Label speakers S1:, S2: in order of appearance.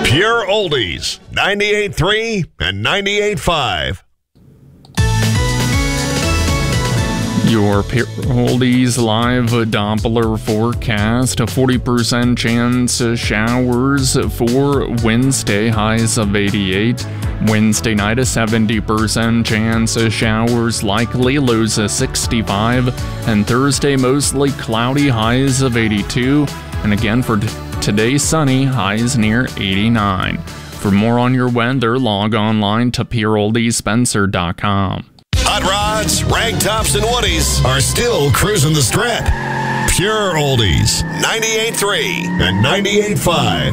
S1: Pure Oldies, 98.3 and 98.5.
S2: Your Pure Oldies live Doppler forecast, a 40% chance of showers for Wednesday, highs of 88. Wednesday night, a 70% chance of showers likely, lows of 65. And Thursday, mostly cloudy, highs of 82. And again, for today, sunny, highs near 89. For more on your weather, log online to pureoldiespencer.com.
S1: Hot rods, rag tops, and woodies are still cruising the strip. Pure Oldies, 98.3 and 98.5.